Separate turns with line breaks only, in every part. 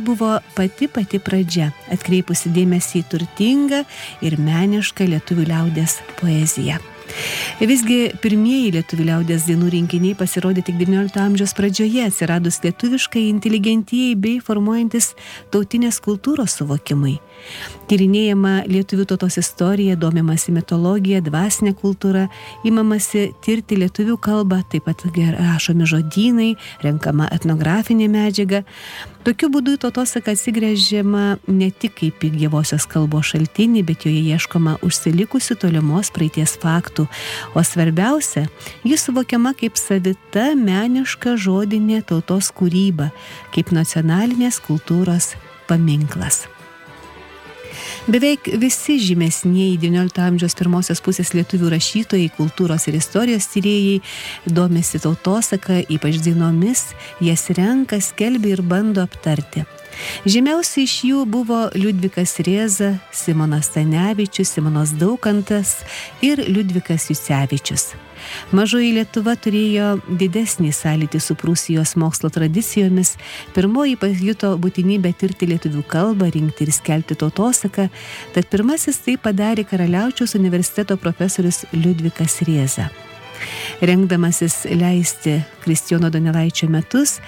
buvo pati pradžia, atkreipusi dėmesį į turtingą ir menišką lietuvių liaudies poeziją. Visgi pirmieji lietuvių liaudies dainų rinkiniai pasirodė tik XIX amžiaus pradžioje, atsiradus lietuviškai inteligentijai bei formuojantis tautinės kultūros suvokimui. Tyrinėjama lietuvių tautos istorija, domimasi mitologija, dvasinė kultūra, imamasi tirti lietuvių kalbą, taip pat rašomi žodynai, renkama etnografinė medžiaga. Tokiu būdu į tautosaką atsigręžiama ne tik kaip į gyvosios kalbos šaltinį, bet joje ieškoma užsilikusių tolimos praeities faktų, o svarbiausia, ji suvokiama kaip savita meniška žodinė tautos kūryba, kaip nacionalinės kultūros paminklas. Beveik visi žymesnieji XIX amžiaus pirmosios pusės lietuvių rašytojai, kultūros ir istorijos tyrėjai domisi tautosaką, ypač dainomis, jas renka, skelbia ir bando aptarti. Žymiausi iš jų buvo Liudvikas Rėza, Simonas Stanevičius, Simonas Daukantas ir Liudvikas Jucevičius. Mažoji Lietuva turėjo didesnį sąlytį su Prūsijos mokslo tradicijomis, pirmoji pajuto būtinybę tirti lietuvių kalbą, rinkti ir skelbti tautosaką, tad pirmasis tai padarė Karaliaučiaus universiteto profesorius Liudvikas Rėza. Rengdamasis leisti Kristijono Donelaičio metus,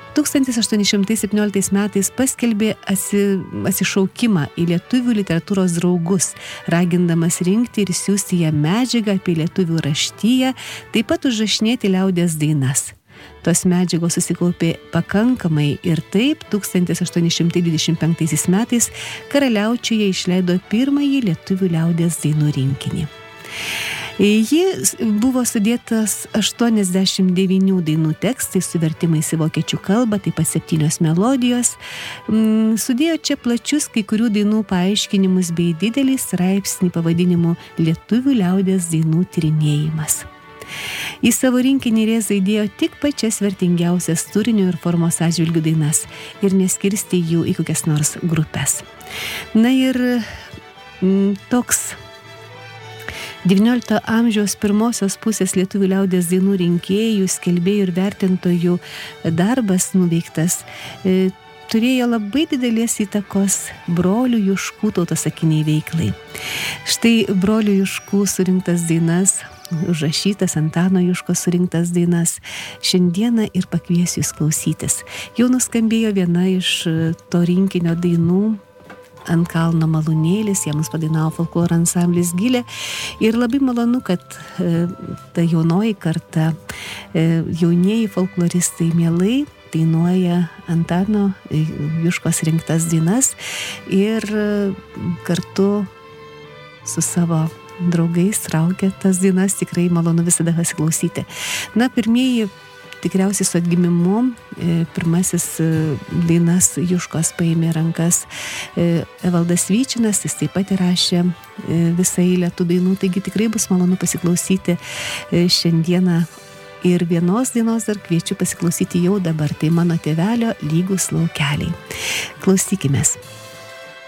1817 metais paskelbė atsišaukimą į lietuvių literatūros draugus, ragindamas rinkti ir siųsti jam medžiagą apie lietuvių raštiją, taip pat užrašinėti liaudies dainas. Tos medžiagos susikaupė pakankamai ir taip 1825 metais Karaliaučiuje išleido pirmąjį lietuvių liaudies dainų rinkinį. Ji buvo sudėtas 89 dainų tekstai su vertimais į vokiečių kalbą, taip pat 7 melodijos. Sudėjo čia plačius kai kurių dainų paaiškinimus bei didelį straipsnį pavadinimu Lietuvių liaudies dainų tyrinėjimas. Į savo rinkinį Rėza įdėjo tik pačias vertingiausias turinio ir formos atžvilgių dainas ir neskirstė jų į kokias nors grupes. Na ir toks XIX amžiaus pirmosios pusės lietuvių liaudies dainų rinkėjų, skelbėjų ir vertintojų darbas nuveiktas turėjo labai didelės įtakos brolių Juškų tautosakiniai veiklai. Štai brolių Juškų surinktas dainas, užrašytas Antano Juškos surinktas dainas, šiandieną ir pakviesiu jūs klausytis. Jau nuskambėjo viena iš to rinkinio dainų, Ant kalno malūnėlis, ją mums padainavo folkloro ansamblis Gilė ir labai malonu, kad ta jaunoji karta, jaunieji folkloristai mielai dainuoja Antano Juškos rinktas dainas ir kartu su savo draugais traukia tas dainas, tikrai malonu visada pasiklausyti. Na, pirmieji tikriausiai su atgimimu, pirmasis dainas Juškos paėmė rankas Evaldas Vyčinas, jis taip pat įrašė visą eilę tų dainų, taigi tikrai bus malonu pasiklausyti šiandieną ir vienos dainos dar kviečiu pasiklausyti jau dabar, tai Mano tėvelio lygūs laukeliai. Klausykimės.